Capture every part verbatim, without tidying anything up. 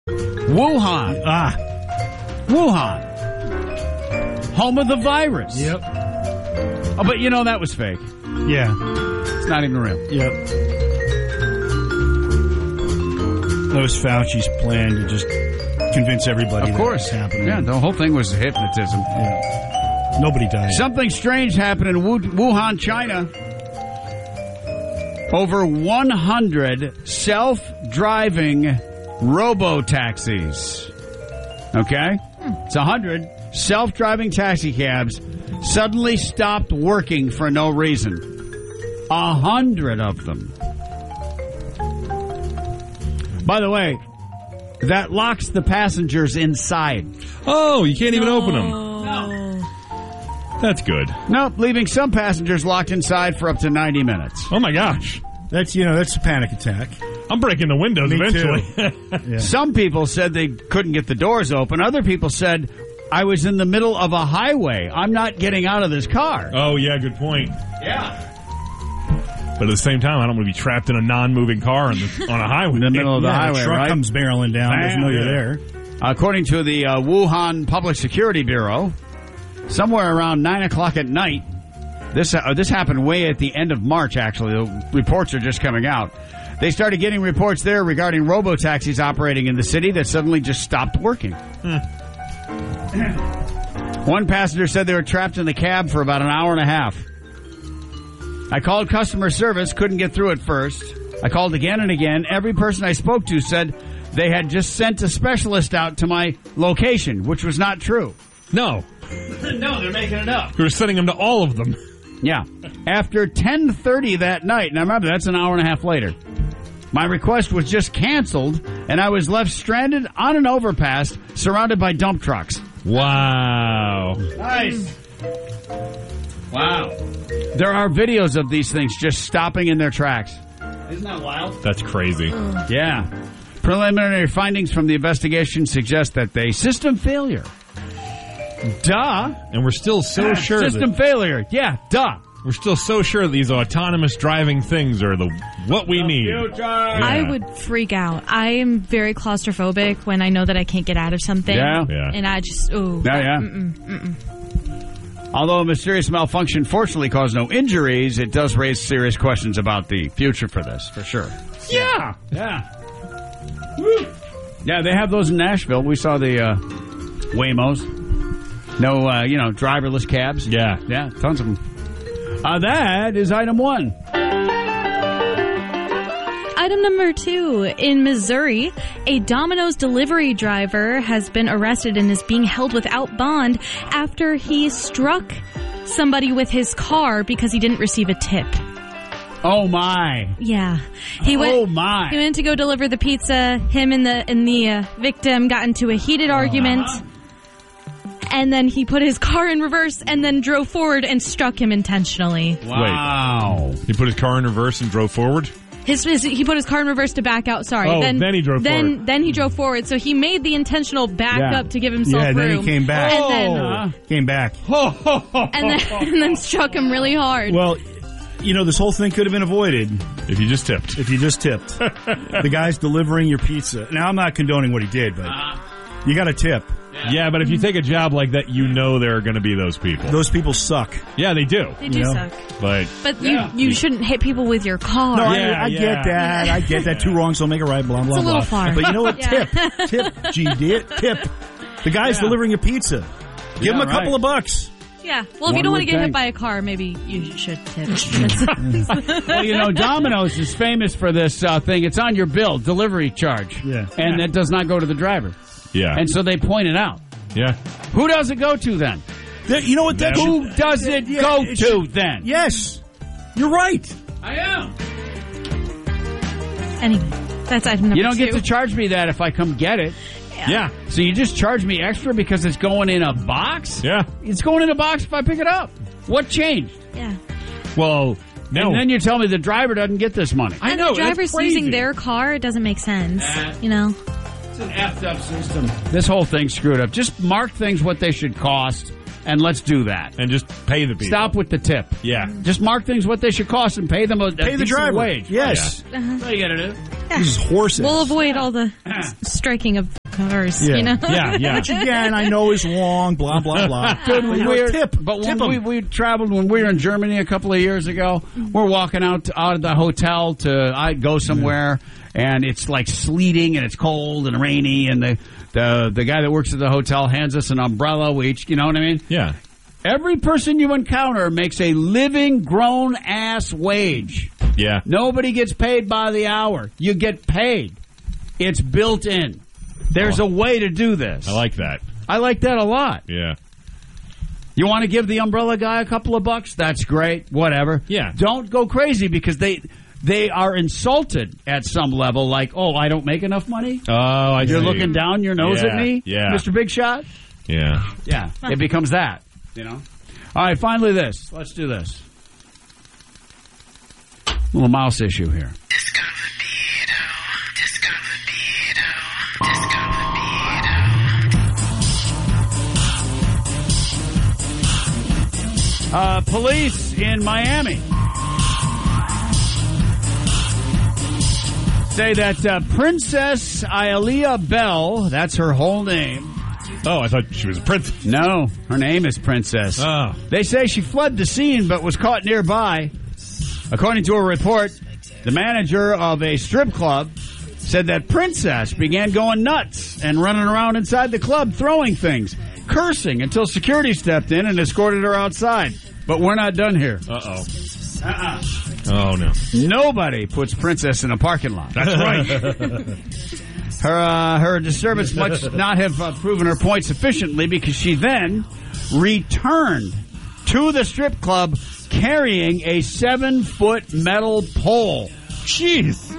Wuhan. Ah. Wuhan. Home of the virus. Yep. Oh, but you know that was fake. Yeah. It's not even real. Yep. That was Fauci's plan to just convince everybody Of course. that was happening. Yeah, the whole thing was hypnotism. Yeah. Nobody died. Something strange happened in Wu- Wuhan, China. Over one hundred self-driving robo-taxis. Okay? It's one hundred self-driving taxi cabs suddenly stopped working for no reason. A hundred of them. By the way, that locks the passengers inside. Oh, you can't even No. open them. No. That's good. Nope, leaving some passengers locked inside for up to ninety minutes. Oh, my gosh. That's, you know, that's a panic attack. I'm breaking the windows Me eventually. Yeah. Some people said they couldn't get the doors open. Other people said, I was in the middle of a highway. I'm not getting out of this car. Oh, yeah, good point. Yeah. But at the same time, I don't want to be trapped in a non-moving car on, the, on a highway. In the middle of the Yeah, highway, truck right? comes barreling down. Doesn't know you're there. According to the uh, Wuhan Public Security Bureau, somewhere around nine o'clock at night, this uh, this happened way at the end of March, actually. The reports are just coming out. They started getting reports there regarding robo-taxis operating in the city that suddenly just stopped working. Hmm. One passenger said they were trapped in the cab for about an hour and a half. I called customer service, couldn't get through at first. I called again and again. Every person I spoke to said they had just sent a specialist out to my location, which was not true. No. No, they're making it up. We were sending them to all of them. Yeah. After ten thirty that night, now remember, that's an hour and a half later, my request was just canceled, and I was left stranded on an overpass surrounded by dump trucks. Wow. Nice. Wow. There are videos of these things just stopping in their tracks. Isn't that wild? That's crazy. Yeah. Preliminary findings from the investigation suggest that they system failure. Duh. And we're still so sure System that, failure. Yeah, duh. we're still so sure these autonomous driving things are the what we need. Future. I would freak out. I am very claustrophobic when I know that I can't get out of something. Yeah. Yeah. And I just, ooh. Yeah, yeah. Mm-mm, mm-mm. Although a mysterious malfunction fortunately caused no injuries, it does raise serious questions about the future for this, for sure. Yeah. Yeah. Woo. Yeah, they have those in Nashville. We saw the uh, Waymos. No, uh, you know, driverless cabs. Yeah. Yeah, tons of them. Uh, that is item one. Item number two. In Missouri, a Domino's delivery driver has been arrested and is being held without bond after he struck somebody with his car because he didn't receive a tip. Oh, my. Yeah. He went, oh, my. He went to go deliver the pizza. Him and the, and the uh, victim got into a heated argument. Uh-huh. And then he put his car in reverse and then drove forward and struck him intentionally. Wow. He put his car in reverse and drove forward? His, his he put his car in reverse to back out. Sorry. Oh, then he drove then, forward. Then he drove forward. So he made the intentional back Yeah. up to give himself Yeah, room. then he came back. And then, Uh, Came back. and then, and then struck him really hard. Well, you know, this whole thing could have been avoided If you just tipped. if you just tipped. The guy's delivering your pizza. Now, I'm not condoning what he did, but you got to tip. Yeah, but if you take a job like that, you know there are going to be those people. Those people suck. Yeah, they do. They do you know. suck. But But Yeah. you, you shouldn't hit people with your car. No, Yeah, I, I yeah. get that. I get that. Two wrongs don't make a right, blah, blah, It's a little blah. far. But you know what? Yeah. Tip. Tip. G, did tip. The guy's Yeah. delivering your pizza. Give Yeah, him a couple right. of bucks. Yeah. Well, if One you don't want would to get hit think. by a car, maybe you should tip. Well, you know, Domino's is famous for this uh, thing. It's on your bill, delivery charge. Yeah. And that does not go to the driver. yeah. And so they point it out. yeah. Who does it go to then? There- You know what? That Them. Who should- does it Yeah, go it to should- then? Yes. You're right. I am. Anyway, that's item number You don't two. get to charge me that if I come get it. Yeah. So you just charge me extra because it's going in a box? Yeah. It's going in a box if I pick it up. What changed? Yeah. Well, no. And then you tell me the driver doesn't get this money. I And know, the driver's that's crazy. using their car. It doesn't make sense. Yeah. You know? It's an effed up system. This whole thing's screwed up. Just mark things what they should cost, and let's do that. And just pay the people. Stop with the tip. Yeah. Just mark things what they should cost and pay them a, a Pay the decent driver. wage. Yes. That's all you got to do. This is horses. We'll avoid all the striking of cars, Yeah. you know? Yeah, yeah. Which again, I know is wrong. Blah blah blah. Dude, But, when you know, we were, tip, but tip when we, 'em. we traveled, when we were in Germany a couple of years ago, we're walking out out of the hotel to I go somewhere, and it's like sleeting and it's cold and rainy, and the the the guy that works at the hotel hands us an umbrella. We each, you know what I mean? Yeah. Every person you encounter makes a living grown ass wage. Yeah. Nobody gets paid by the hour. You get paid. It's built in. There's a way to do this. I like that. I like that a lot. Yeah. You want to give the umbrella guy a couple of bucks? That's great. Whatever. Yeah. Don't go crazy because they they are insulted at some level. Like, oh, I don't make enough money. Oh, I You're see. looking down your nose Yeah, at me, yeah. Mister Big Shot. Yeah. Yeah, it becomes that. You know. All right. Finally, this. Let's do this. Little mouse issue here. Uh, police in Miami say that uh, Princess Ayalea Bell, that's her whole name. Oh, I thought she was a princess. No, her name is Princess. Oh. They say she fled the scene but was caught nearby. According to a report, the manager of a strip club said that Princess began going nuts and running around inside the club throwing things, cursing until security stepped in and escorted her outside. But we're not done here. Uh-oh. Uh-uh. Oh, no. Nobody puts Princess in a parking lot. That's right. Her uh, her disturbance must not have uh, proven her point sufficiently because she then returned to the strip club carrying a seven-foot metal pole. Jeez.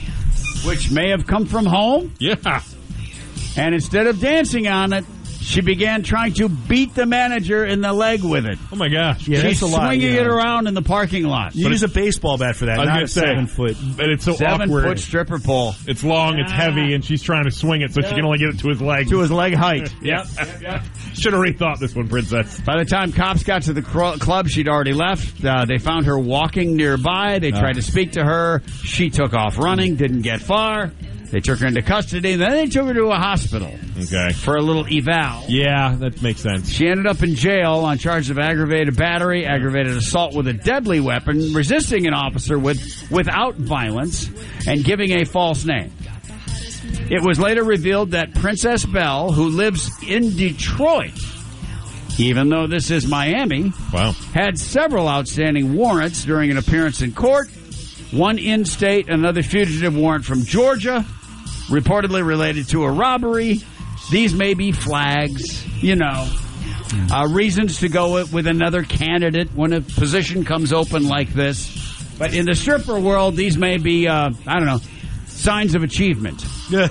Which may have come from home. Yeah. And instead of dancing on it, she began trying to beat the manager in the leg with it. Oh, my gosh. Yeah, She's that's a lot, swinging yeah. it around in the parking lot. You use a baseball bat for that, I was not gonna a say, seven foot. But it's so Seven awkward. foot stripper pole It's long, it's heavy, and she's trying to swing it so she can only get it to his leg. to his leg height. Yep. Should have rethought this one, Princess. By the time cops got to the cr- club, she'd already left. Uh, they found her walking nearby. They tried to speak to her. She took off running, didn't get far. They took her into custody. Then they took her to a hospital Okay. for a little eval. Yeah, that makes sense. She ended up in jail on charges of aggravated battery, aggravated assault with a deadly weapon, resisting an officer with without violence, and giving a false name. It was later revealed that Princess Bell, who lives in Detroit, even though this is Miami, Wow. had several outstanding warrants during an appearance in court. One in-state, another fugitive warrant from Georgia, reportedly related to a robbery. These may be flags, you know, uh, reasons to go with another candidate when a position comes open like this. But in the stripper world, these may be, uh, I don't know, signs of achievement.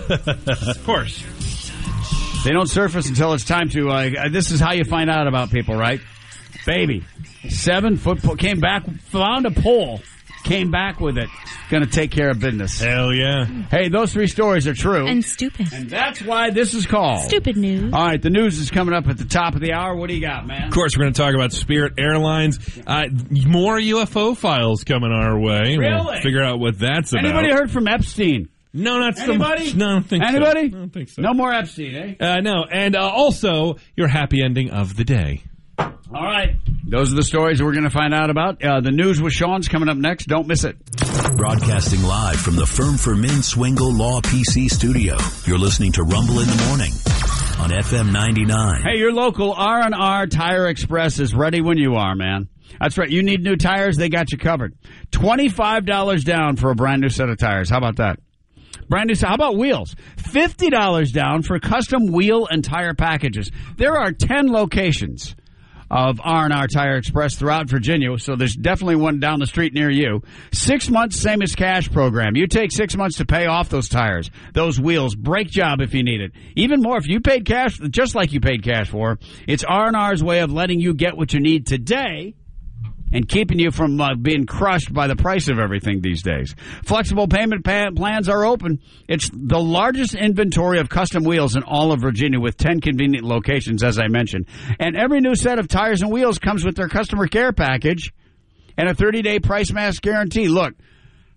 Of course. They don't surface until it's time to, uh, this is how you find out about people, right? Baby, seven foot pole, came back, found a pole, came back with it, going to take care of business. Hell yeah. Hey, those three stories are true. And stupid. And that's why this is called Stupid news. All right, the news is coming up at the top of the hour. What do you got, man? Of course, we're going to talk about Spirit Airlines. Uh, more U F O files coming our way. Really? We'll figure out what that's about. Anybody heard from Epstein? No, not so Anybody? much. No, I don't think Anybody? so. I don't think so. No more Epstein, eh? Uh, no, and uh, also your happy ending of the day. All right. Those are the stories we're going to find out about. Uh, the news with Sean's coming up next. Don't miss it. Broadcasting live from the Firm for Min Swingle Law P C studio. You're listening to Rumble in the Morning on F M ninety-nine. Hey, your local R and R Tire Express is ready when you are, man. That's right. You need new tires, they got you covered. twenty-five dollars down for a brand new set of tires. How about that? Brand new. How about wheels? fifty dollars down for custom wheel and tire packages. There are ten locations of R and R Tire Express throughout Virginia, so there's definitely one down the street near you. Six months, same as cash program. You take six months to pay off those tires, those wheels, brake job if you need it. Even more, if you paid cash, just like you paid cash for, it's R and R's way of letting you get what you need today and keeping you from uh, being crushed by the price of everything these days. Flexible payment pa- plans are open. It's the largest inventory of custom wheels in all of Virginia with ten convenient locations, as I mentioned. And every new set of tires and wheels comes with their customer care package and a thirty-day price match guarantee. Look,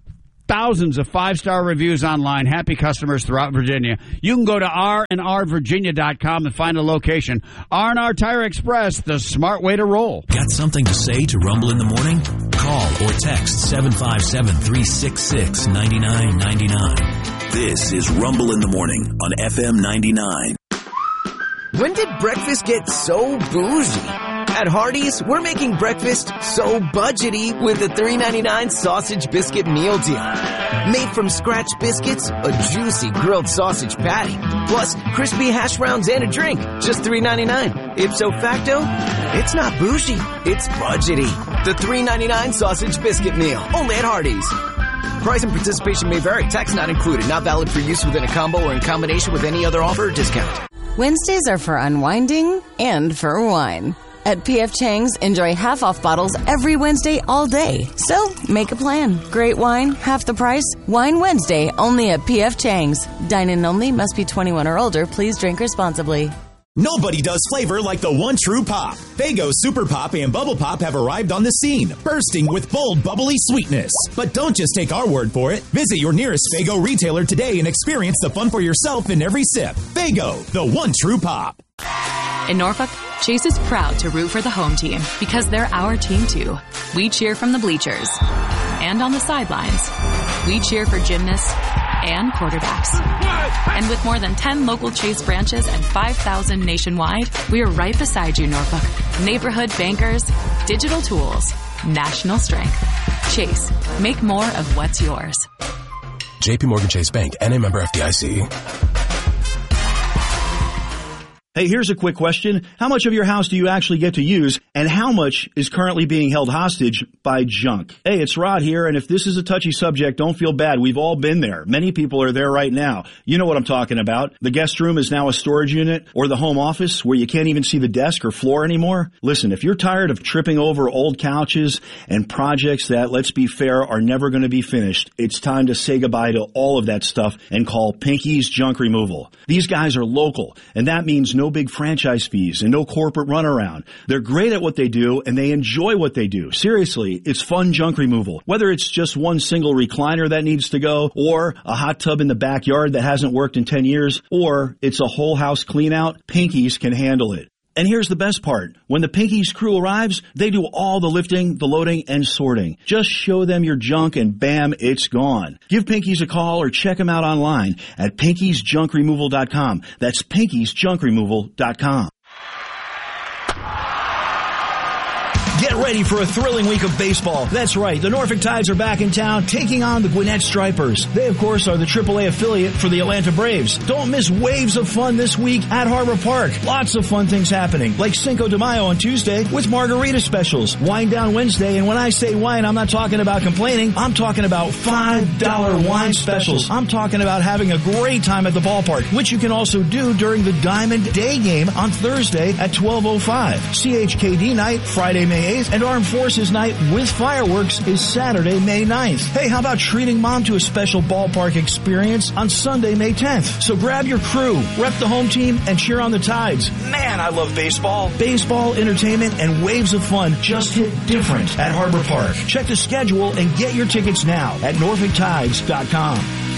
thousands of five-star reviews online, happy customers throughout Virginia. You can go to R and R Virginia dot com and find a location. R and R Tire Express, the smart way to roll. Got something to say to Rumble in the Morning? Call or text seven five seven, three six six, nine nine nine nine. This is Rumble in the Morning on F M ninety-nine. When did breakfast get so bougie? At Hardee's, we're making breakfast so budgety with a three ninety-nine sausage biscuit meal deal. Made from scratch biscuits, a juicy grilled sausage patty, plus crispy hash browns and a drink. Just three ninety-nine. Ipso facto, it's not bougie, it's budgety. The three ninety-nine sausage biscuit meal, only at Hardee's. Price and participation may vary. Tax not included. Not valid for use within a combo or in combination with any other offer or discount. Wednesdays are for unwinding and for wine. At P F Chang's, enjoy half-off bottles every Wednesday all day. So, make a plan. Great wine, half the price. Wine Wednesday, only at P F Chang's. Dine-in only, must be twenty-one or older. Please drink responsibly. Nobody does flavor like the one true pop. Faygo Super Pop and Bubble Pop have arrived on the scene, bursting with bold, bubbly sweetness. But don't just take our word for it. Visit your nearest Faygo retailer today and experience the fun for yourself in every sip. Faygo, the one true pop. In Norfolk, Chase is proud to root for the home team because they're our team too. We cheer from the bleachers and on the sidelines. We cheer for gymnasts and quarterbacks. And with more than ten local Chase branches and five thousand nationwide, we are right beside you, Norfolk. Neighborhood bankers, digital tools, national strength. Chase, make more of what's yours. J P Morgan Chase Bank, N A member F D I C. Hey, here's a quick question. How much of your house do you actually get to use, and how much is currently being held hostage by junk? Hey, it's Rod here, and if this is a touchy subject, don't feel bad. We've all been there. Many people are there right now. You know what I'm talking about. The guest room is now a storage unit, or the home office where you can't even see the desk or floor anymore. Listen, if you're tired of tripping over old couches and projects that, let's be fair, are never going to be finished, it's time to say goodbye to all of that stuff and call Pinky's Junk Removal. These guys are local, and that means no big franchise fees and no corporate runaround. They're great at what they do, and they enjoy what they do. Seriously, it's fun junk removal. Whether it's just one single recliner that needs to go, or a hot tub in the backyard that hasn't worked in ten years, or it's a whole house clean out, Pinky's can handle it. And here's the best part. When the Pinky's crew arrives, they do all the lifting, the loading, and sorting. Just show them your junk and bam, it's gone. Give Pinky's a call or check them out online at Pinky's Junk Removal dot com. That's Pinky's Junk Removal dot com. Get ready for a thrilling week of baseball. That's right, the Norfolk Tides are back in town taking on the Gwinnett Stripers. They, of course, are the triple A affiliate for the Atlanta Braves. Don't miss waves of fun this week at Harbor Park. Lots of fun things happening, like Cinco de Mayo on Tuesday with margarita specials, Wine Down Wednesday, and when I say wine, I'm not talking about complaining. I'm talking about five dollar wine specials. I'm talking about having a great time at the ballpark, which you can also do during the Diamond Day game on Thursday at twelve oh five. C H K D night, Friday, May eighth, and Armed Forces night with fireworks is Saturday, May ninth. Hey, how about treating mom to a special ballpark experience on Sunday, May tenth? So grab your crew, rep the home team, and cheer on the Tides. Man, I love baseball. Baseball, entertainment, and waves of fun just hit different at Harbor Park. Check the schedule and get your tickets now at Norfolk Tides dot com.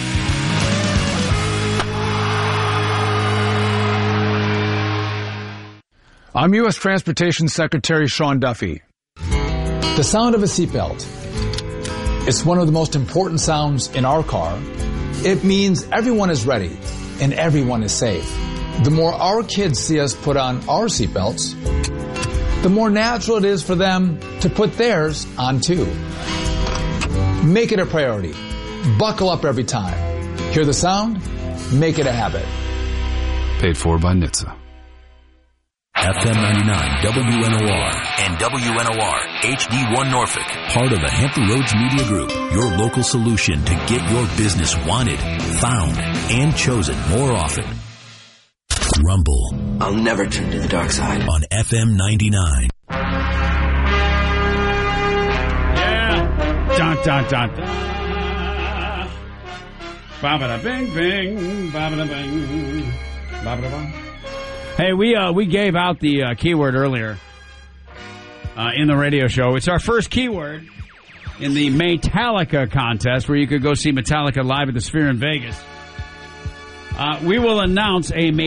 I'm U S Transportation Secretary Sean Duffy. The sound of a seatbelt. It's one of the most important sounds in our car. It means everyone is ready and everyone is safe. The more our kids see us put on our seatbelts, the more natural it is for them to put theirs on too. Make it a priority. Buckle up every time. Hear the sound? Make it a habit. Paid for by N H T S A. F M ninety-nine W N O R and W N O R H D one Norfolk, part of the Hampton Roads Media Group, your local solution to get your business wanted, found, and chosen more often. Rumble. I'll never turn to the dark side. On F M ninety-nine. Yeah. Dun, dun, dun, dun. Ba-ba-da-bing, bing. Ba-ba-da-bing. Ba-ba-da-bing. Hey, we uh, we gave out the uh, keyword earlier uh, in the radio show. It's our first keyword. in the Metallica contest, where you could go see Metallica live at the Sphere in Vegas. Uh, we will announce a